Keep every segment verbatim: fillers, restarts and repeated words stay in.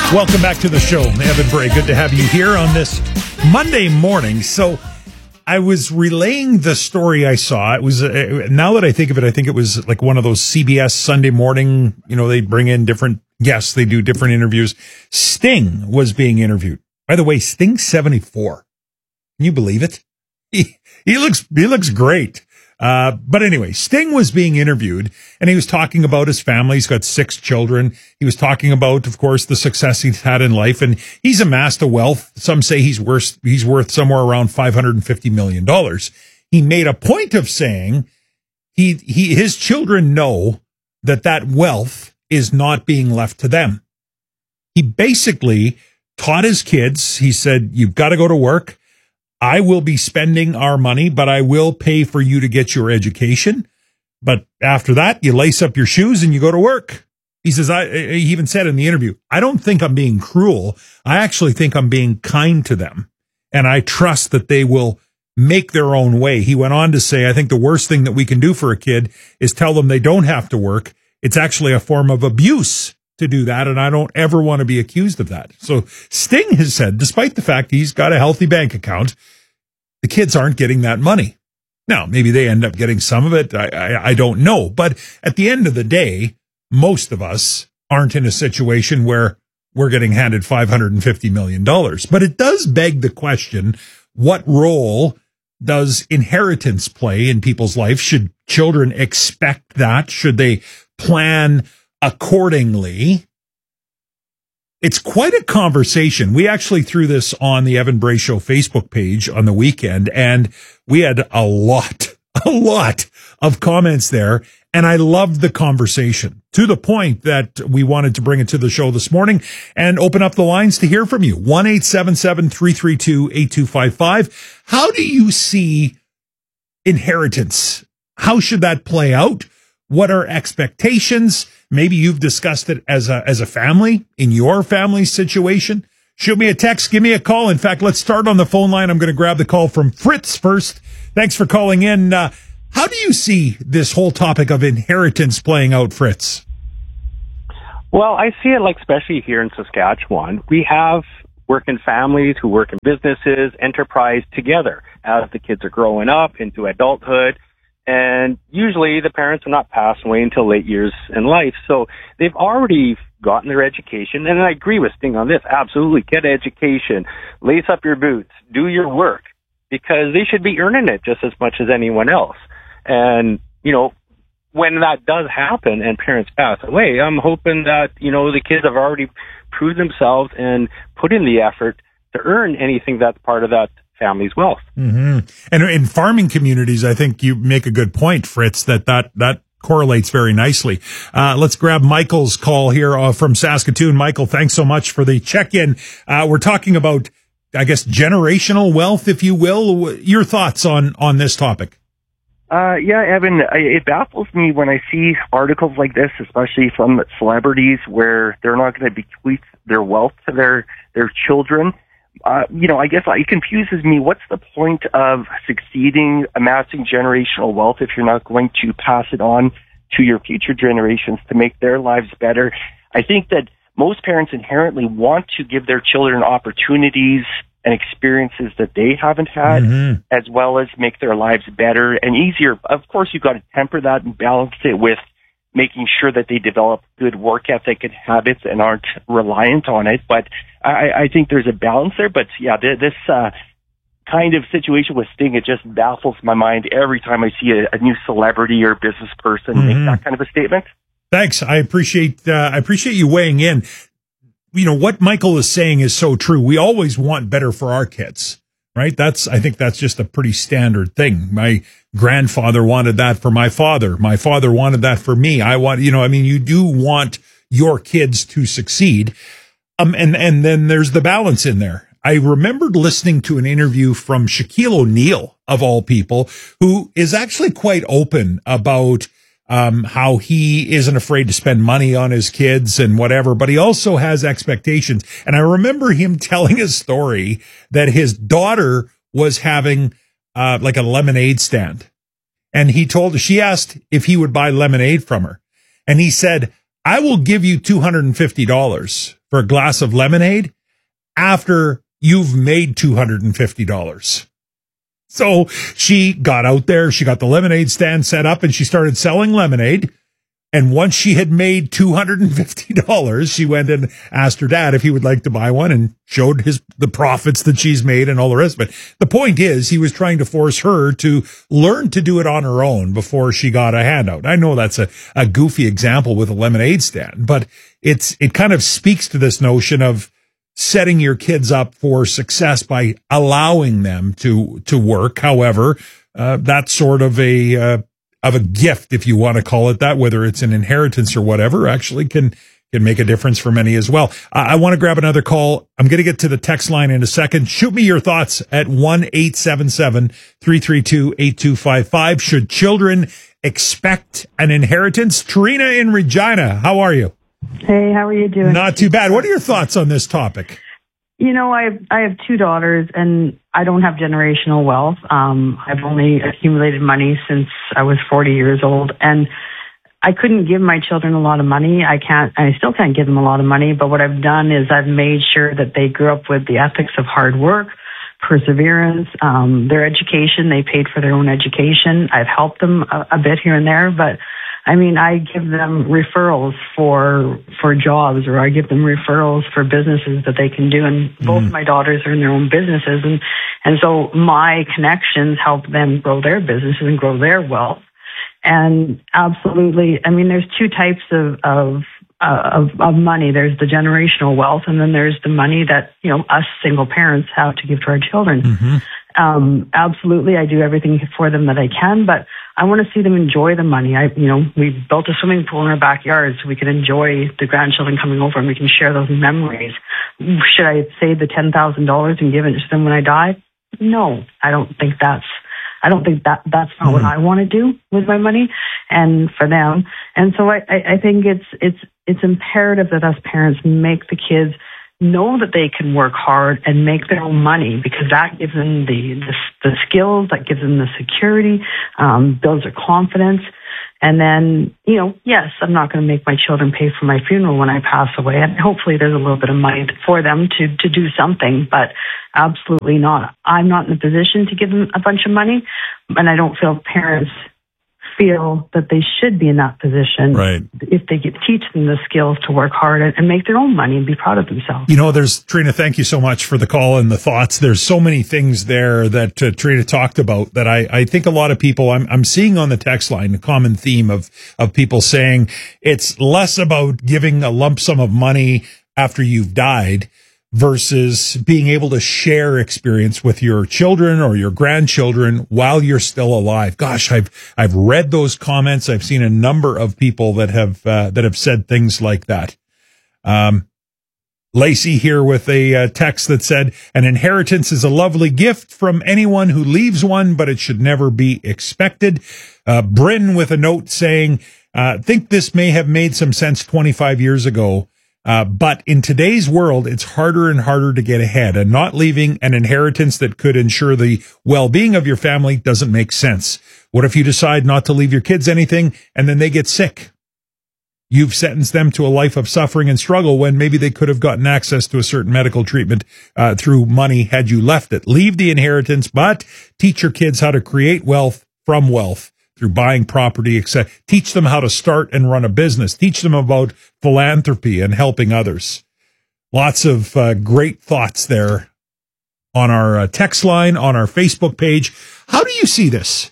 Welcome back to the show, Evan Bray. Good to have you here on this Monday morning. So I was relaying the story I saw. It was, uh, now that I think of it, I think it was like one of those C B S Sunday morning, you know, they bring in different guests. They do different interviews. Sting was being interviewed. By the way, Sting's seventy-four. Can you believe it? He, he looks, he looks great. Uh, but anyway, Sting was being interviewed and he was talking about his family. He's got six children. He was talking about, of course, the success he's had in life, and he's amassed a wealth. Some say he's worth, he's worth somewhere around five hundred fifty million dollars. He made a point of saying he, he, his children know that that wealth is not being left to them. He basically taught his kids, he said, you've got to go to work. I will be spending our money, but I will pay for you to get your education. But after that, you lace up your shoes and you go to work. He says, I, he even said in the interview, I don't think I'm being cruel. I actually think I'm being kind to them. And I trust that they will make their own way. He went on to say, I think the worst thing that we can do for a kid is tell them they don't have to work. It's actually a form of abuse to do that, and I don't ever want to be accused of that. So Sting has said, despite the fact he's got a healthy bank account, the kids aren't getting that money. Now, maybe they end up getting some of it. I, I, I don't know. But at the end of the day, most of us aren't in a situation where we're getting handed five hundred fifty million dollars. But it does beg the question, what role does inheritance play in people's life? Should children expect that? Should they plan accordingly? It's quite a conversation. We actually threw this on the Evan Bray Show Facebook page on the weekend, and we had a lot, a lot of comments there, and I loved the conversation to the point that we wanted to bring it to the show this morning and open up the lines to hear from you. one eight seven seven, three three two, eight two five five. How do you see inheritance? How should that play out? What are expectations? Maybe you've discussed it as a, as a family in your family situation. Shoot me a text. Give me a call. In fact, let's start on the phone line. I'm going to grab the call from Fritz first. Thanks for calling in. Uh, how do you see this whole topic of inheritance playing out, Fritz? Well, I see it like, especially here in Saskatchewan, we have working families who work in businesses, enterprise together as the kids are growing up into adulthood. And usually the parents are not passing away until late years in life. So they've already gotten their education. And I agree with Sting on this. Absolutely. Get education. Lace up your boots. Do your work. Because they should be earning it just as much as anyone else. And, you know, when that does happen and parents pass away, I'm hoping that, you know, the kids have already proved themselves and put in the effort to earn anything that's part of that family's wealth. Mm-hmm. And in farming communities, I think you make a good point, Fritz, that that, that correlates very nicely. Uh, let's grab Michael's call here uh, from Saskatoon. Michael, thanks so much for the check-in. Uh, we're talking about, I guess, generational wealth, if you will. Your thoughts on, on this topic? Uh, yeah, Evan, I, it baffles me when I see articles like this, especially from celebrities where they're not going to bequeath their wealth to their, their children. Uh, you know, I guess it confuses me. What's the point of succeeding, amassing generational wealth if you're not going to pass it on to your future generations to make their lives better? I think that most parents inherently want to give their children opportunities and experiences that they haven't had, mm-hmm. as well as make their lives better and easier. Of course, you've got to temper that and balance it with making sure that they develop good work ethic and habits and aren't reliant on it. But I, I think there's a balance there. But yeah, this uh, kind of situation with Sting, it just baffles my mind every time I see a, a new celebrity or business person mm-hmm. make that kind of a statement. Thanks. I appreciate uh, I appreciate you weighing in. You know, what Michael is saying is so true. We always want better for our kids, right? That's, I think that's just a pretty standard thing. My grandfather wanted that for my father. My father wanted that for me. I want, you know, I mean, you do want your kids to succeed. Um, and, and then there's the balance in there. I remembered listening to an interview from Shaquille O'Neal, of all people, who is actually quite open about um, how he isn't afraid to spend money on his kids and whatever, but he also has expectations. And I remember him telling a story that his daughter was having uh, like a lemonade stand. And he told her, she asked if he would buy lemonade from her. And he said, I will give you two hundred fifty dollars for a glass of lemonade after you've made two hundred fifty dollars. So she got out there, she got the lemonade stand set up, and she started selling lemonade. And once she had made two hundred fifty dollars, she went and asked her dad if he would like to buy one and showed his the profits that she's made and all the rest of it. The point is, he was trying to force her to learn to do it on her own before she got a handout. I know that's a, a goofy example with a lemonade stand, but it's it kind of speaks to this notion of setting your kids up for success by allowing them to to work. However, uh, that's sort of a uh, of a gift, if you want to call it that, whether it's an inheritance or whatever, actually can can make a difference for many as well. Uh, I want to grab another call. I'm going to get to the text line in a second. Shoot me your thoughts at one eight seven seven, three three two, eight two five five. Should children expect an inheritance? Trina in Regina, how are you? Hey, how are you doing? Not too bad. What are your thoughts on this topic? You know, I have, I have two daughters, and I don't have generational wealth. Um, I've only accumulated money since I was forty years old, and I couldn't give my children a lot of money. I can't, I still can't give them a lot of money, but what I've done is I've made sure that they grew up with the ethics of hard work, perseverance, um, their education. They paid for their own education. I've helped them a, a bit here and there, but I mean, I give them referrals for for jobs, or I give them referrals for businesses that they can do. And both mm. my daughters are in their own businesses, and and so my connections help them grow their businesses and grow their wealth. And absolutely, I mean, there's two types of of uh, of, of money. There's the generational wealth, and then there's the money that, you know, us single parents have to give to our children. Mm-hmm. Um, absolutely, I do everything for them that I can, but I want to see them enjoy the money. I, you know, we built a swimming pool in our backyard so we can enjoy the grandchildren coming over and we can share those memories. Should I save the ten thousand dollars and give it to them when I die? No, I don't think that's, I don't think that that's not mm. what I want to do with my money and for them. And so I, I, I think it's, it's, it's imperative that us parents make the kids know that they can work hard and make their own money, because that gives them the the, the skills, that gives them the security, um, builds their confidence. And then, you know, yes, I'm not going to make my children pay for my funeral when I pass away. And hopefully there's a little bit of money for them to, to do something, but absolutely not. I'm not in a position to give them a bunch of money, and I don't feel parents feel that they should be in that position, right, if they get, teach them the skills to work hard and, and make their own money and be proud of themselves. You know, there's, Trina, thank you so much for the call and the thoughts. There's so many things there that uh, Trina talked about that I, I think a lot of people, I'm, I'm seeing on the text line, a common theme of, of people saying it's less about giving a lump sum of money after you've died versus being able to share experience with your children or your grandchildren while you're still alive. Gosh, I've I've read those comments. I've seen a number of people that have uh, that have said things like that. Um, Lacey here with a uh, text that said, "An inheritance is a lovely gift from anyone who leaves one, but it should never be expected." Uh, Bryn with a note saying, uh, "Think this may have made some sense twenty-five years ago. Uh, but in today's world, it's harder and harder to get ahead, and not leaving an inheritance that could ensure the well-being of your family doesn't make sense. What if you decide not to leave your kids anything and then they get sick? You've sentenced them to a life of suffering and struggle when maybe they could have gotten access to a certain medical treatment uh, through money had you left it. Leave the inheritance, but teach your kids how to create wealth from wealth through buying property, et cetera. Teach them how to start and run a business. Teach them about philanthropy and helping others." Lots of uh, great thoughts there on our uh, text line, on our Facebook page. How do you see this?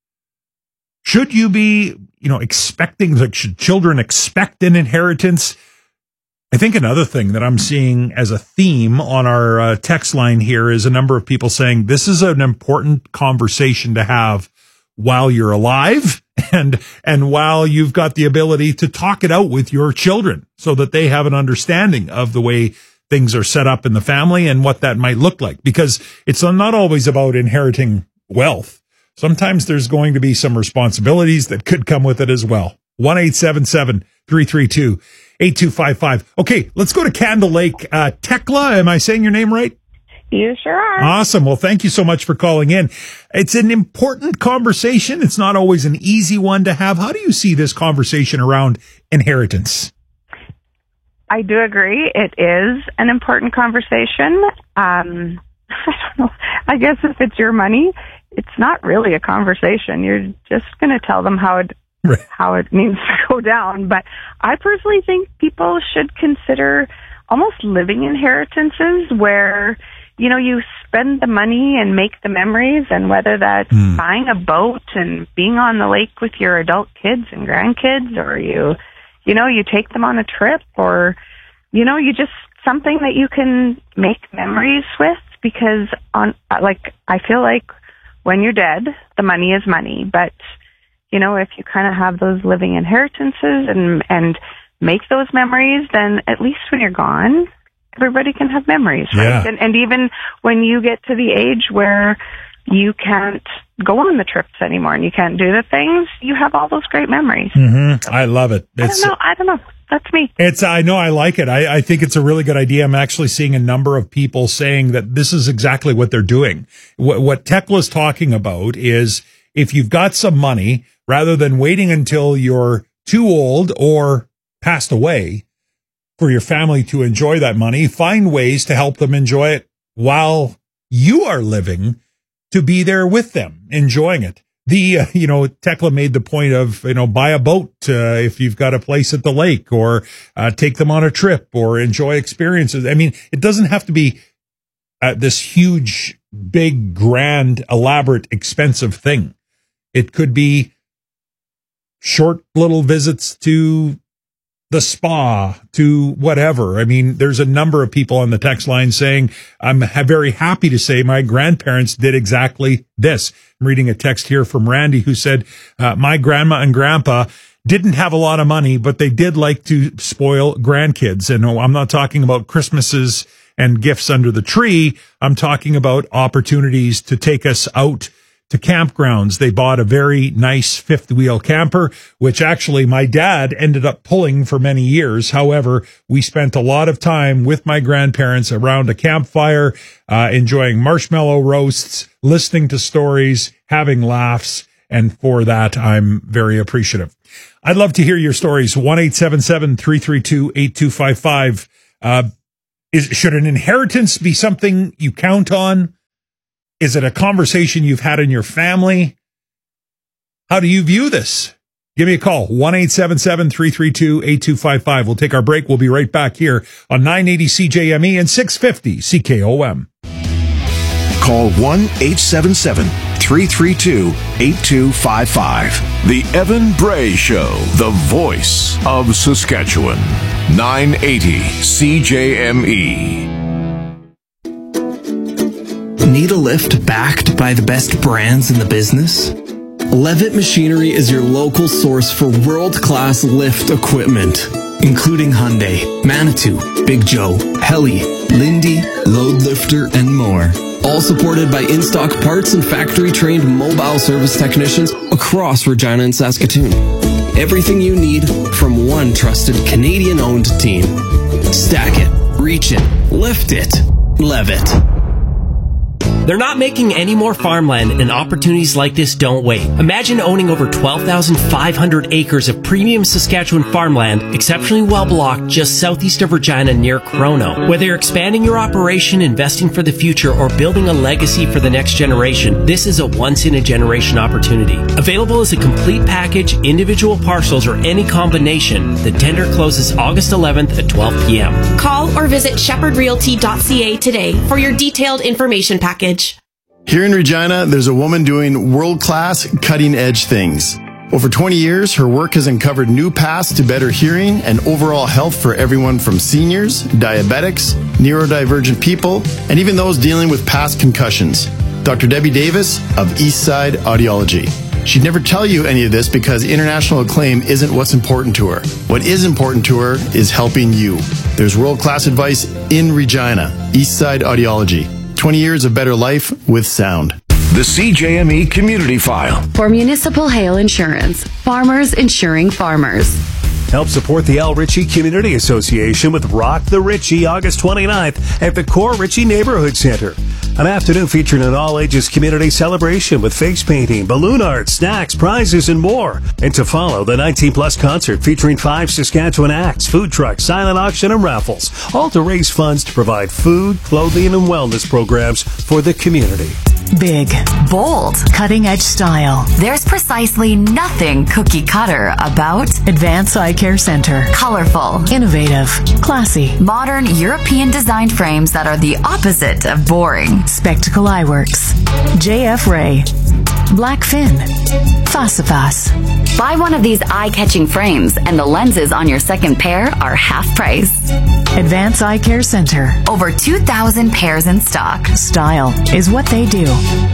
Should you be, you know, expecting, like, should children expect an inheritance? I think another thing that I'm seeing as a theme on our uh, text line here is a number of people saying this is an important conversation to have while you're alive and and while you've got the ability to talk it out with your children so that they have an understanding of the way things are set up in the family and what that might look like. Because it's not always about inheriting wealth. Sometimes there's going to be some responsibilities that could come with it as well. one eight seven seven, three three two, eight two five five. Okay, let's go to Candle Lake. Uh, Tekla, am I saying your name right? You sure are. Awesome. Well, thank you so much for calling in. It's an important conversation. It's not always an easy one to have. How do you see this conversation around inheritance? I do agree. It is an important conversation. Um, I don't know. I guess if it's your money, it's not really a conversation. You're just going to tell them how it right. how it needs to go down. But I personally think people should consider almost living inheritances where, you know, you spend the money and make the memories, and whether that's mm. buying a boat and being on the lake with your adult kids and grandkids, or you, you know, you take them on a trip, or, you know, you just something that you can make memories with, because on, like, I feel like when you're dead, the money is money, but, you know, if you kind of have those living inheritances and, and make those memories, then at least when you're gone, everybody can have memories, right? Yeah. And, and even when you get to the age where you can't go on the trips anymore and you can't do the things, you have all those great memories. Mm-hmm. I love it. It's, I don't know. I don't know. That's me. It's, I know, I like it. I, I think it's a really good idea. I'm actually seeing a number of people saying that this is exactly what they're doing. What, what Tekla's talking about is if you've got some money, rather than waiting until you're too old or passed away for your family to enjoy that money, find ways to help them enjoy it while you are living, to be there with them, enjoying it. The, uh, you know, Tekla made the point of, you know, buy a boat uh, if you've got a place at the lake, or uh, take them on a trip, or enjoy experiences. I mean, it doesn't have to be uh, this huge, big, grand, elaborate, expensive thing. It could be short little visits to the spa, to whatever. I mean, there's a number of people on the text line saying, I'm ha- very happy to say my grandparents did exactly this. I'm reading a text here from Randy who said, uh, my grandma and grandpa didn't have a lot of money, but they did like to spoil grandkids. And I'm not talking about Christmases and gifts under the tree. I'm talking about opportunities to take us out to campgrounds. They bought a very nice fifth wheel camper, which actually my dad ended up pulling for many years. However, we spent a lot of time with my grandparents around a campfire, uh, enjoying marshmallow roasts, listening to stories, having laughs. And for that, I'm very appreciative. I'd love to hear your stories. one eight seven seven, three three two, eight two five five. Uh, is, should an inheritance be something you count on? Is it a conversation you've had in your family? How do you view this? Give me a call, one eight seven seven, three three two, eight two five five. We'll take our break. We'll be right back here on nine eighty C J M E and six fifty C K O M. Call one eight seven seven, three three two, eight two five five. The Evan Bray Show, the voice of Saskatchewan. nine eighty C J M E. Need a lift backed by the best brands in the business? Levitt Machinery is your local source for world-class lift equipment, including Hyundai, Manitou, Big Joe, Heli, Lindy, Load Lifter, and more. All supported by in-stock parts and factory-trained mobile service technicians across Regina and Saskatoon. Everything you need from one trusted Canadian-owned team. Stack it, reach it, lift it, Levitt. They're not making any more farmland, and opportunities like this don't wait. Imagine owning over twelve thousand five hundred acres of premium Saskatchewan farmland, exceptionally well blocked just southeast of Regina near Crono. Whether you're expanding your operation, investing for the future, or building a legacy for the next generation, this is a once-in-a-generation opportunity. Available as a complete package, individual parcels, or any combination, the tender closes August eleventh at twelve p.m. Call or visit shepherd realty dot c a today for your detailed information package. Here in Regina, there's a woman doing world-class, cutting-edge things. Over twenty years, her work has uncovered new paths to better hearing and overall health for everyone from seniors, diabetics, neurodivergent people, and even those dealing with past concussions. Doctor Debbie Davis of Eastside Audiology. She'd never tell you any of this because international acclaim isn't what's important to her. What is important to her is helping you. There's world-class advice in Regina. Eastside Audiology. twenty years of better life with sound. The C J M E Community File. For municipal hail insurance, farmers insuring farmers. Help support the Al Ritchie Community Association with Rock the Ritchie August twenty-ninth at the Core Ritchie Neighborhood Center. An afternoon featuring an all-ages community celebration with face painting, balloon art, snacks, prizes, and more. And to follow, the nineteen plus concert featuring five Saskatchewan acts, food trucks, silent auction, and raffles, all to raise funds to provide food, clothing, and wellness programs for the community. Big, bold, cutting-edge style. There's precisely nothing cookie cutter about Advance Eye Care Center. Colorful, innovative, classy, modern European-designed frames that are the opposite of boring. Spectacle Eyeworks, J F Ray, Blackfin, Fasifas. Buy one of these eye-catching frames and the lenses on your second pair are half price. Advance Eye Care Center. Over two thousand pairs in stock. Style is what they do.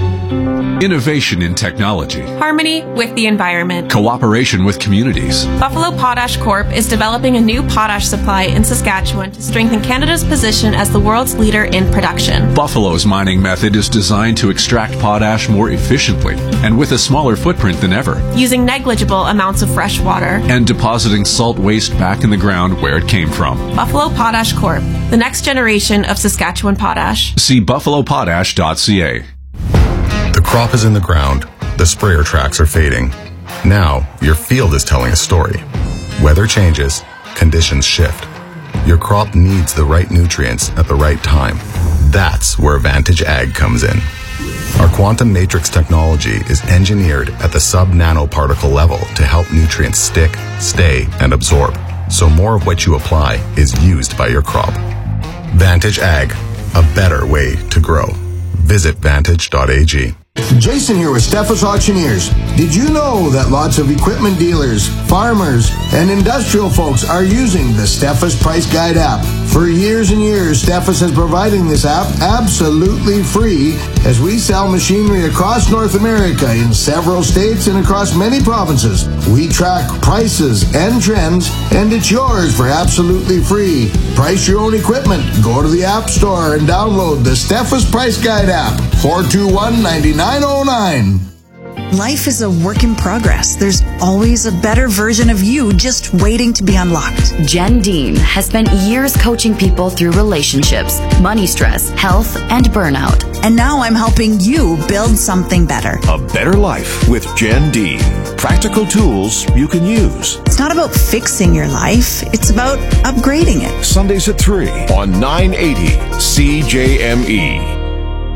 Innovation in technology. Harmony with the environment. Cooperation with communities. Buffalo Potash Corp is developing a new potash supply in Saskatchewan to strengthen Canada's position as the world's leader in production. Buffalo's mining method is designed to extract potash more efficiently and with a smaller footprint than ever. Using negligible amounts of fresh water. And depositing salt waste back in the ground where it came from. Buffalo Potash Corp, the next generation of Saskatchewan potash. See buffalo potash dot c a. The crop is in the ground. The sprayer tracks are fading. Now, your field is telling a story. Weather changes. Conditions shift. Your crop needs the right nutrients at the right time. That's where Vantage Ag comes in. Our quantum matrix technology is engineered at the sub-nanoparticle level to help nutrients stick, stay, and absorb, so more of what you apply is used by your crop. Vantage Ag, a better way to grow. Visit vantage dot a g. Jason here with Steffes Auctioneers. Did you know that lots of equipment dealers, farmers, and industrial folks are using the Steffes Price Guide app? For years and years, Steffes has provided this app absolutely free as we sell machinery across North America in several states and across many provinces. We track prices and trends, and it's yours for absolutely free. Price your own equipment. Go to the App Store and download the Steffes Price Guide app. four two one, nine nine zero nine. Life is a work in progress. There's always a better version of you just waiting to be unlocked. Jen Dean has spent years coaching people through relationships, money stress, health, and burnout. And now I'm helping you build something better. A better life with Jen Dean. Practical tools you can use. It's not about fixing your life. It's about upgrading it. Sundays at three on nine eighty C J M E.